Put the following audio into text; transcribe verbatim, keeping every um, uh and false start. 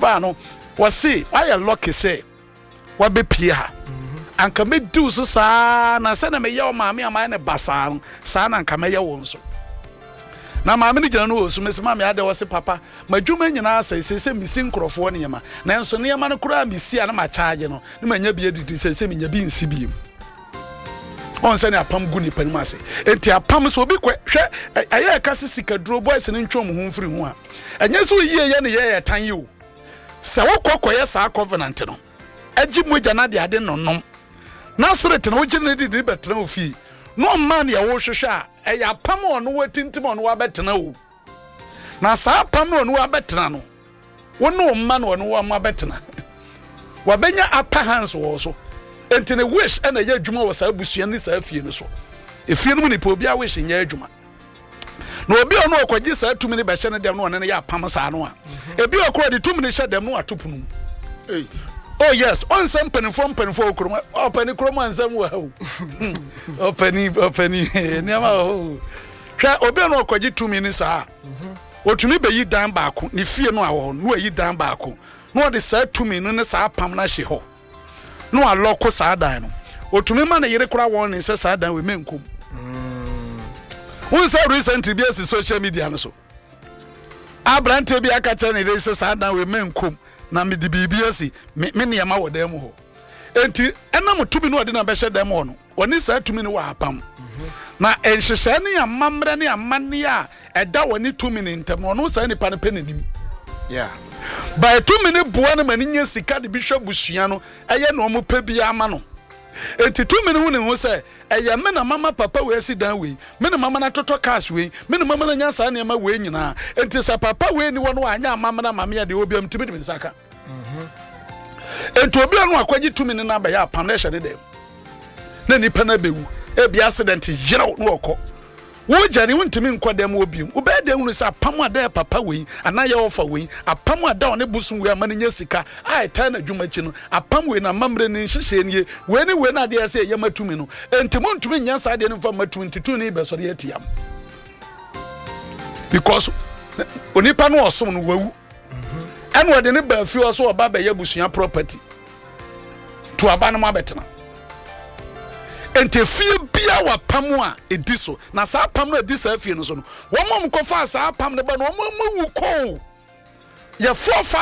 ova no wase why lucky say wabe pie ha anka me do so saa na se na me ye o maame ama ne basa no saa na anka me ye wo nso na maame ni gina no wo so me se maame ade wo se papa madwuma nyina se se se misi nkrofo ne yema na enso ne yema no kura misi ana ma charge no ne manya bi edidi se se menya bi nsi bi on se ne apam gu ni panim ase enti apam so obi kwe hwe aye ka sisika duro boys ne ntwom ho mfiri ho a enye so yie ye ne ye ye tan ye o se wo kokoye saa covenant no agi moja na de ade nonom na spirit no gine ne di betra ofi no man ye wo hwehwe a eya apam ono watintim ono wa betena o na saa apam ono wa betena no wo no man ono wa ma betena wa benya upper hands wo so enti ne wish na ye adwuma wo saa busua ni saa fie no so efie no ni po bia wish nya adwuma na obi ono okwagi saa tumi ni be hye ne dem no ne ya apam saa no a ebi okro de tumi ni hye dem no atopunu eh oh yes on some penny from penny for kroma oh penny kroma ansam wa ho oh penny oh penny ni ama ho hwa obi ono okwagi tumi ni saa otumi be yi dan baako ni fie no awo no yi dan baako no de saa tumi no ne saa apam na hye ho no aloko saa dan no otumi ma na yire kura won ne se saa dan we menkom won say recently be as social media no so abrante bi aka cha ne se saa dan we menkom na me di bibiasi me ne yama wodam ho enti enam tumi no ode na be hye dem ho no oni saa tumi no wa apam na enhyehyɛ ne amamre ne amanne a ɛda woni tumi ne ntam no no saa nipa ne penanim yeah by tumi ne boa ne mani nya sika de bi hwɛ busua no ɛyɛ no mo pa bi ama no enti tumi ne hu ne ho sɛ ɛyɛ me na mama papa we asi dan we me na mama na toto cars we me na mama na nya saa ne ma we nyina enti sa papa we ni wono anya mama na mama ya de obiam tumi de nsaka mhm enti obi anu akwagi tumi ne na ba ya pam na hye ne dem na nipa na bewu e bi accident yiraw no okọ wo jani wontimi nkodem obium wo be de hunu sa apam ada papa we ana ye ofa we apam ada one busu we amane nya sika ai tan adwuma chi no apam we na mamre ni hyehyɛ nie we ni we na de ase ye matumi no entimo ntumi nya sa de no fa matumi ntitu ni be so de atiam because onipa no osom no wawu anu ode ne ba fi oso oba be ya busua property to aba no mabetena ente fie bia wa pam a ediso na saa pam no edisa fie no so no wo mom ko fa saa pam ne ba no wo mu wu ko ye four